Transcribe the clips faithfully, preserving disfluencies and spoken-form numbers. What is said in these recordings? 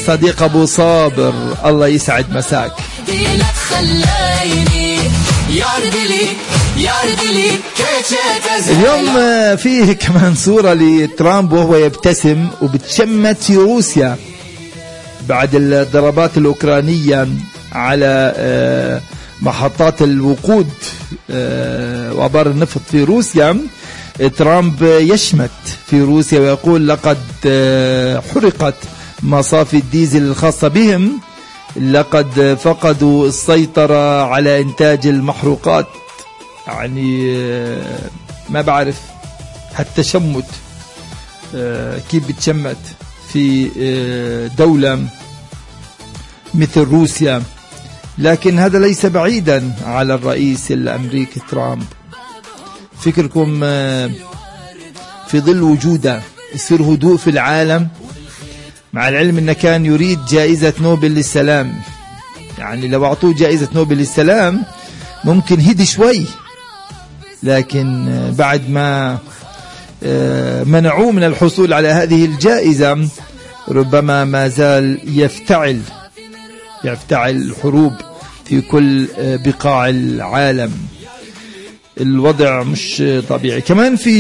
صديق أبو صابر، الله يسعد مساك. اليوم فيه كمان صورة لترامب وهو يبتسم وبتشمت في روسيا بعد الضربات الأوكرانية على محطات الوقود وآبار النفط في روسيا. ترامب يشمت في روسيا ويقول لقد حرقت مصافي الديزل الخاصة بهم، لقد فقدوا السيطرة على إنتاج المحروقات. يعني ما بعرف هالتشمت كيف بتشمت في دولة مثل روسيا، لكن هذا ليس بعيدا على الرئيس الأمريكي ترامب. فكركم في ظل وجوده يصير هدوء في العالم، مع العلم أنه كان يريد جائزة نوبل للسلام. يعني لو أعطوه جائزة نوبل للسلام ممكن هدي شوي، لكن بعد ما منعوه من الحصول على هذه الجائزة ربما ما زال يفتعل يفتعل الحروب في كل بقاع العالم. الوضع مش طبيعي. كمان في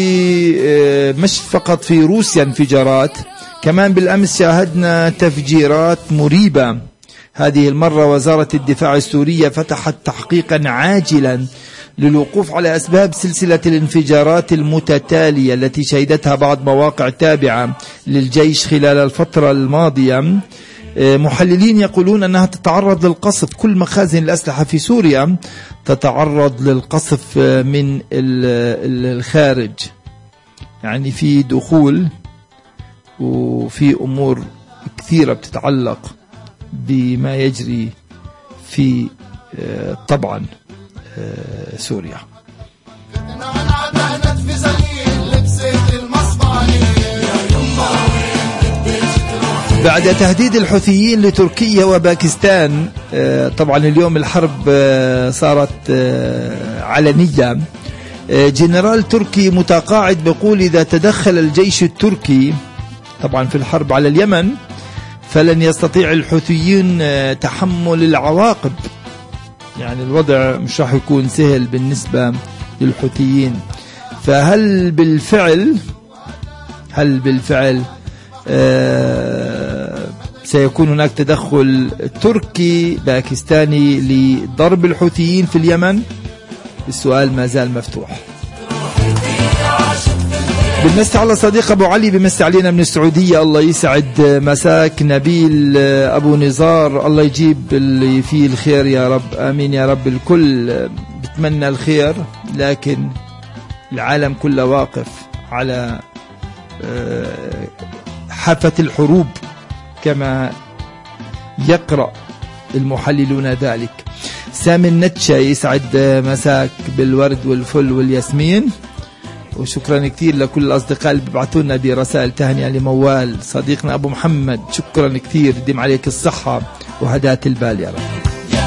مش فقط في روسيا انفجارات، كمان بالأمس شاهدنا تفجيرات مريبة. هذه المرة وزارة الدفاع السورية فتحت تحقيقا عاجلا للوقوف على أسباب سلسلة الانفجارات المتتالية التي شهدتها بعض مواقع تابعة للجيش خلال الفترة الماضية. محللين يقولون أنها تتعرض للقصف، كل مخازن الأسلحة في سوريا تتعرض للقصف من الخارج. يعني في دخول وفي أمور كثيرة بتتعلق بما يجري في طبعا سوريا. بعد تهديد الحوثيين لتركيا وباكستان، طبعا اليوم الحرب صارت علنية. جنرال تركي متقاعد بيقول إذا تدخل الجيش التركي طبعا في الحرب على اليمن فلن يستطيع الحوثيين تحمل العواقب. يعني الوضع مش راح يكون سهل بالنسبة للحوثيين. فهل بالفعل هل بالفعل آه سيكون هناك تدخل تركي باكستاني لضرب الحوثيين في اليمن؟ السؤال ما زال مفتوح. بالمسي على صديق أبو علي، بمسي علينا من السعودية، الله يسعد مساك. نبيل أبو نزار، الله يجيب اللي فيه الخير يا رب، آمين يا رب. الكل بتمنى الخير، لكن العالم كله واقف على حافة الحروب كما يقرأ المحللون ذلك. سامي النتشا، يسعد مساك بالورد والفل والياسمين. وشكرا كثير لكل الأصدقاء اللي بيبعثوا لنا برسائل تهنئة لموال صديقنا أبو محمد، شكرا كثير، يديم عليك الصحة وهداة البال يا رب.